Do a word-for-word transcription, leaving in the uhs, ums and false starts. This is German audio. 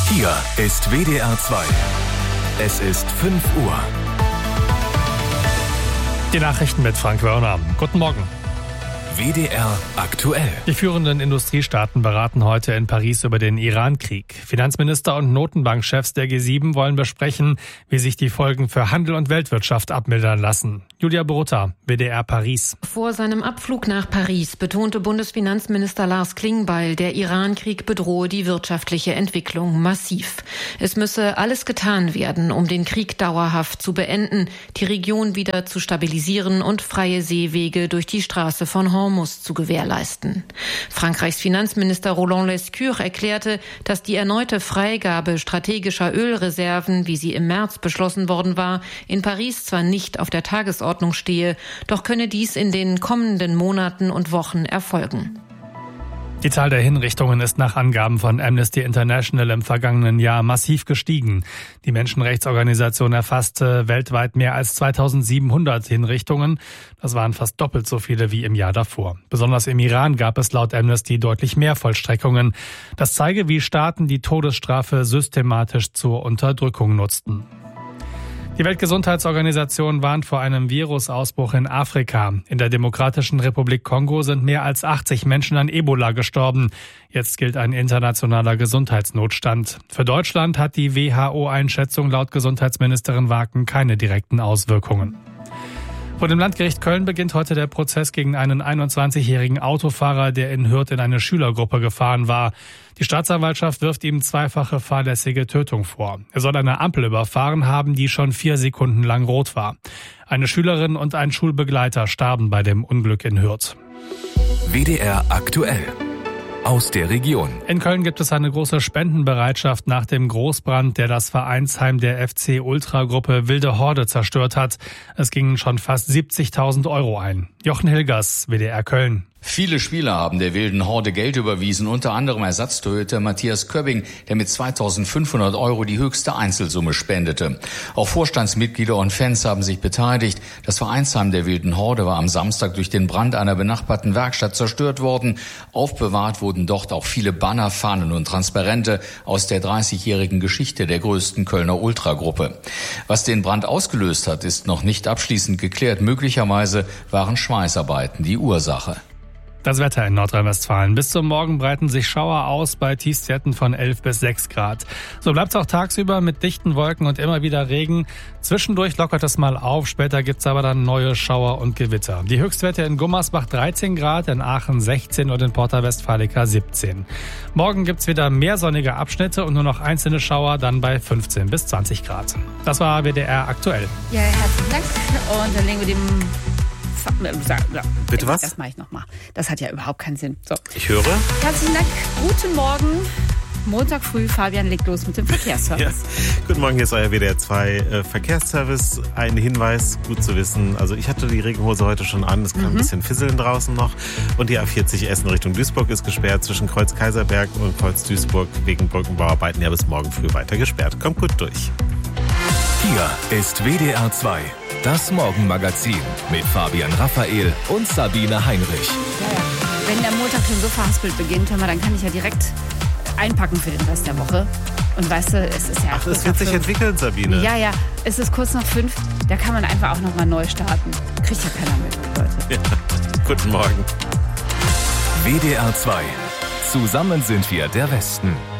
Hier ist W D R zwei. Es ist fünf Uhr. Die Nachrichten mit Frank Wörner. Guten Morgen. W D R aktuell. Die führenden Industriestaaten beraten heute in Paris über den Iran-Krieg. Finanzminister und Notenbankchefs der G sieben wollen besprechen, wie sich die Folgen für Handel und Weltwirtschaft abmildern lassen. Julia Borutta, W D R Paris. Vor seinem Abflug nach Paris betonte Bundesfinanzminister Lars Klingbeil, der Iran-Krieg bedrohe die wirtschaftliche Entwicklung massiv. Es müsse alles getan werden, um den Krieg dauerhaft zu beenden, die Region wieder zu stabilisieren und freie Seewege durch die Straße von Hormuz zu gewährleisten. Frankreichs Finanzminister Roland Lescure erklärte, dass die erneute Freigabe strategischer Ölreserven, wie sie im März beschlossen worden war, in Paris zwar nicht auf der Tagesordnung stehe, doch könne dies in den kommenden Monaten und Wochen erfolgen. Die Zahl der Hinrichtungen ist nach Angaben von Amnesty International im vergangenen Jahr massiv gestiegen. Die Menschenrechtsorganisation erfasste weltweit mehr als zweitausendsiebenhundert Hinrichtungen. Das waren fast doppelt so viele wie im Jahr davor. Besonders im Iran gab es laut Amnesty deutlich mehr Vollstreckungen. Das zeige, wie Staaten die Todesstrafe systematisch zur Unterdrückung nutzten. Die Weltgesundheitsorganisation warnt vor einem Virusausbruch in Afrika. In der Demokratischen Republik Kongo sind mehr als achtzig Menschen an Ebola gestorben. Jetzt gilt ein internationaler Gesundheitsnotstand. Für Deutschland hat die W H O-Einschätzung laut Gesundheitsministerin Waken keine direkten Auswirkungen. Vor dem Landgericht Köln beginnt heute der Prozess gegen einen einundzwanzigjährigen Autofahrer, der in Hürth in eine Schülergruppe gefahren war. Die Staatsanwaltschaft wirft ihm zweifache fahrlässige Tötung vor. Er soll eine Ampel überfahren haben, die schon vier Sekunden lang rot war. Eine Schülerin und ein Schulbegleiter starben bei dem Unglück in Hürth. W D R aktuell. Aus der Region. In Köln gibt es eine große Spendenbereitschaft nach dem Großbrand, der das Vereinsheim der F C-Ultra-Gruppe Wilde Horde zerstört hat. Es gingen schon fast siebzigtausend Euro ein. Jochen Hilgers, W D R Köln. Viele Spieler haben der Wilden Horde Geld überwiesen, unter anderem Ersatztorhüter Matthias Köbbing, der mit zweitausendfünfhundert Euro die höchste Einzelsumme spendete. Auch Vorstandsmitglieder und Fans haben sich beteiligt. Das Vereinsheim der Wilden Horde war am Samstag durch den Brand einer benachbarten Werkstatt zerstört worden. Aufbewahrt wurden dort auch viele Banner, Fahnen und Transparente aus der dreißigjährigen Geschichte der größten Kölner Ultragruppe. Was den Brand ausgelöst hat, ist noch nicht abschließend geklärt. Möglicherweise waren Schweißarbeiten die Ursache. Das Wetter in Nordrhein-Westfalen. Bis zum Morgen breiten sich Schauer aus bei Tiefstwerten von elf bis sechs Grad. So bleibt es auch tagsüber mit dichten Wolken und immer wieder Regen. Zwischendurch lockert es mal auf, später gibt's aber dann neue Schauer und Gewitter. Die Höchstwerte in Gummersbach dreizehn Grad, in Aachen sechzehn und in Porta Westfalica siebzehn. Morgen gibt's wieder mehr sonnige Abschnitte und nur noch einzelne Schauer, dann bei fünfzehn bis zwanzig Grad. Das war W D R aktuell. Ja, herzlichen Dank. Und dann legen wir dem... Bitte was? Das mache ich nochmal. Das hat ja überhaupt keinen Sinn. So. Ich höre. Herzlichen Dank. Guten Morgen. Montag früh. Fabian legt los mit dem Verkehrsservice. Ja. Guten Morgen, hier ist euer W D R zwei äh, Verkehrsservice. Ein Hinweis, gut zu wissen. Also ich hatte die Regenhose heute schon an. Es kann mhm. ein bisschen fisseln draußen noch. Und die A vierzig Essen Richtung Duisburg ist gesperrt. Zwischen Kreuz Kaiserberg und Kreuz Duisburg wegen Brückenbauarbeiten ja bis morgen früh weiter gesperrt. Kommt gut durch. Hier ist W D R zwei. Das Morgenmagazin mit Fabian Raphael und Sabine Heinrich. Ja, ja. Wenn der Montag schon so verhaspelt beginnt, hör mal, dann kann ich ja direkt einpacken für den Rest der Woche. Und weißt du, es ist ja... Ach, es wird sich entwickeln, Sabine. Ja, ja, es ist kurz nach fünf. Da kann man einfach auch nochmal neu starten. Kriegt ja keiner mit, Leute. Ja. Guten Morgen. W D R zwei. Zusammen sind wir der Westen.